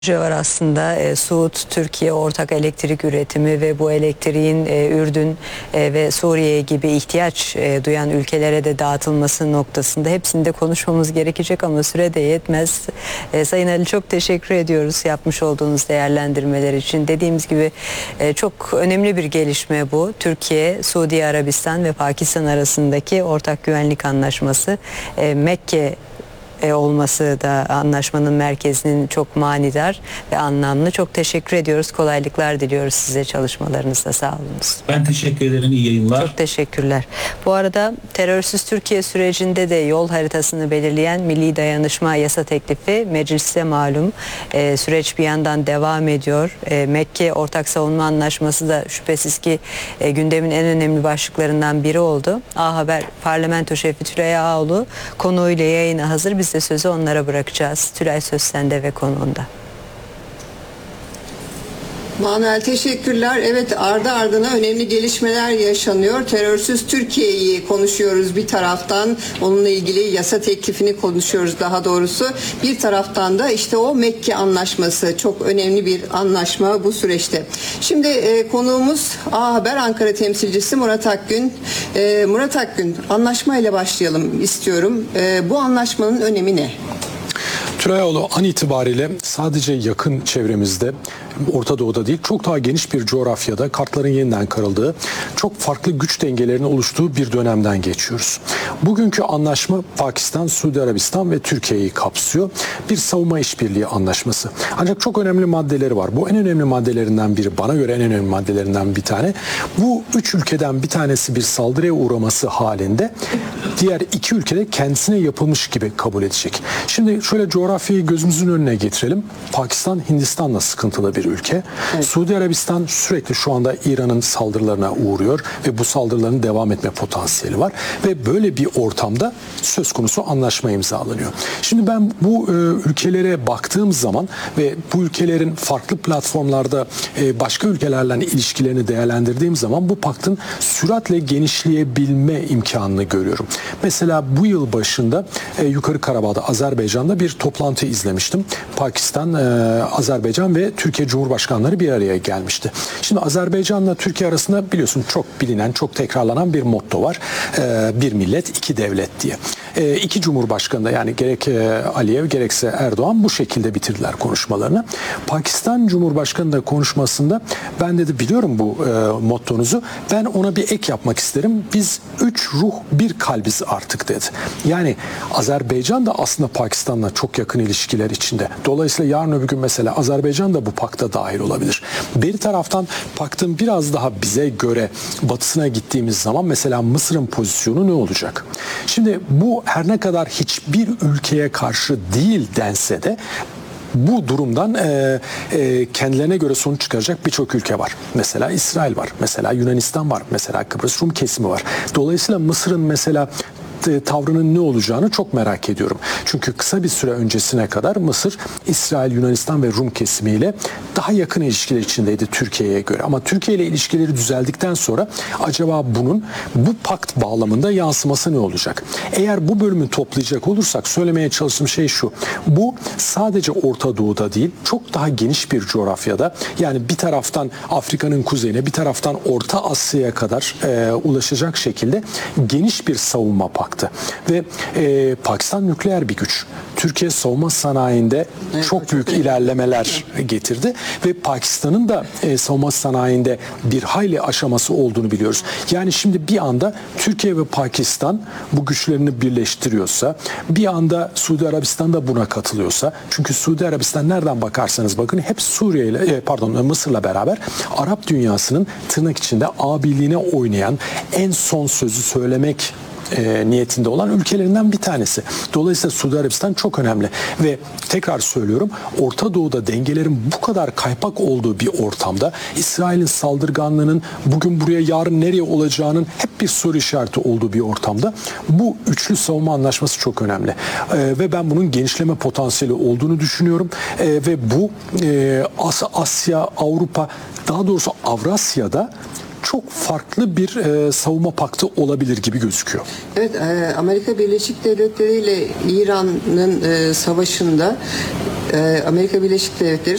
var aslında. Suud-Türkiye ortak elektrik üretimi ve bu elektriğin Ürdün ve Suriye gibi ihtiyaç duyan ülkelere de dağıtılması noktasında hepsinde konuşmamız gerekecek ama süre de yetmez. Sayın Ali, çok teşekkür ediyoruz yapmış olduğunuz değerlendirmeler için. Dediğimiz gibi çok önemli bir gelişme bu. Türkiye, Suudi Arabistan ve Pakistan arasındaki ortak güvenlik anlaşması, Mekke olması da anlaşmanın merkezinin çok manidar ve anlamlı. Çok teşekkür ediyoruz. Kolaylıklar diliyoruz size çalışmalarınızda. Sağ olunuz. Ben teşekkür ederim. İyi yayınlar. Çok teşekkürler. Bu arada terörsüz Türkiye sürecinde de yol haritasını belirleyen Milli Dayanışma Yasa Teklifi mecliste malum. Süreç bir yandan devam ediyor. Mekke Ortak Savunma Anlaşması da şüphesiz ki gündemin en önemli başlıklarından biri oldu. A Haber Parlamento Şefi Tülay Ağoğlu konuğuyla yayına hazır. Biz de sözü onlara bırakacağız. Tülay, söz sende ve konuğunda. Manuel, teşekkürler. Evet, ardı ardına önemli gelişmeler yaşanıyor. Terörsüz Türkiye'yi konuşuyoruz bir taraftan. Onunla ilgili yasa teklifini konuşuyoruz daha doğrusu. Bir taraftan da işte o Mekke Anlaşması, çok önemli bir anlaşma bu süreçte. Şimdi konuğumuz A Haber Ankara temsilcisi Murat Akgün. Murat Akgün, anlaşmayla başlayalım istiyorum. Bu anlaşmanın önemi ne? Tülayoğlu, an itibariyle sadece yakın çevremizde, Orta Doğu'da değil, çok daha geniş bir coğrafyada kartların yeniden karıldığı, çok farklı güç dengelerinin oluştuğu bir dönemden geçiyoruz. Bugünkü anlaşma Pakistan, Suudi Arabistan ve Türkiye'yi kapsıyor. Bir savunma işbirliği anlaşması. Ancak çok önemli maddeleri var. Bu en önemli maddelerinden biri, bana göre en önemli maddelerinden bir tane. Bu üç ülkeden bir tanesi bir saldırıya uğraması halinde diğer iki ülkede kendisine yapılmış gibi kabul edecek. Şimdi şöyle coğrafyayı gözümüzün önüne getirelim. Pakistan, Hindistan'la sıkıntılı bir ülke. Evet. Suudi Arabistan sürekli şu anda İran'ın saldırılarına uğruyor ve bu saldırıların devam etme potansiyeli var. Ve böyle bir ortamda söz konusu anlaşma imzalanıyor. Şimdi ben bu ülkelere baktığım zaman ve bu ülkelerin farklı platformlarda başka ülkelerle ilişkilerini değerlendirdiğim zaman bu paktın süratle genişleyebilme imkanını görüyorum. Mesela bu yıl başında Yukarı Karabağ'da, Azerbaycan'da bir toplantı izlemiştim. Pakistan, Azerbaycan ve Türkiye Cumhurbaşkanları bir araya gelmişti. Şimdi Azerbaycan'la Türkiye arasında biliyorsun çok bilinen, çok tekrarlanan bir motto var. Bir millet, iki devlet diye. İki Cumhurbaşkanı da, yani gerek Aliyev gerekse Erdoğan bu şekilde bitirdiler konuşmalarını. Pakistan Cumhurbaşkanı da konuşmasında ben dedi biliyorum bu mottonuzu, ben ona bir ek yapmak isterim. Biz üç ruh bir kalbiz artık dedi. Yani Azerbaycan da aslında Pakistan'la çok yakın ilişkiler içinde. Dolayısıyla yarın öbür gün mesela Azerbaycan da bu pakta dahil olabilir. Bir taraftan paktın biraz daha bize göre batısına gittiğimiz zaman mesela Mısır'ın pozisyonu ne olacak? Şimdi bu her ne kadar hiçbir ülkeye karşı değil dense de bu durumdan kendilerine göre sonuç çıkaracak birçok ülke var. Mesela İsrail var, mesela Yunanistan var, mesela Kıbrıs Rum kesimi var. Dolayısıyla Mısır'ın mesela tavrının ne olacağını çok merak ediyorum. Çünkü kısa bir süre öncesine kadar Mısır, İsrail, Yunanistan ve Rum kesimiyle daha yakın ilişkiler içindeydi Türkiye'ye göre. Ama Türkiye ile ilişkileri düzeldikten sonra acaba bunun bu pakt bağlamında yansıması ne olacak? Eğer bu bölümü toplayacak olursak söylemeye çalıştığım şey şu. Bu sadece Orta Doğu'da değil, çok daha geniş bir coğrafyada, yani bir taraftan Afrika'nın kuzeyine, bir taraftan Orta Asya'ya kadar ulaşacak şekilde geniş bir savunma paktı. Ve Pakistan nükleer bir güç. Türkiye savunma sanayinde çok büyük ilerlemeler getirdi ve Pakistan'ın da savunma sanayinde bir hayli aşaması olduğunu biliyoruz. Yani şimdi bir anda Türkiye ve Pakistan bu güçlerini birleştiriyorsa, bir anda Suudi Arabistan da buna katılıyorsa, çünkü Suudi Arabistan nereden bakarsanız bakın hep Suriye ile Mısır'la beraber Arap dünyasının tırnak içinde abiliğine oynayan, en son sözü söylemek niyetinde olan ülkelerinden bir tanesi. Dolayısıyla Suudi Arabistan çok önemli ve tekrar söylüyorum, Orta Doğu'da dengelerin bu kadar kaypak olduğu bir ortamda İsrail'in saldırganlığının bugün buraya yarın nereye olacağının hep bir soru işareti olduğu bir ortamda bu üçlü savunma anlaşması çok önemli. Ve ben bunun genişleme potansiyeli olduğunu düşünüyorum. Ve bu Asya, Avrupa, daha doğrusu Avrasya'da çok farklı bir savunma paktı olabilir gibi gözüküyor. Evet, Amerika Birleşik Devletleri ile İran'ın savaşında Amerika Birleşik Devletleri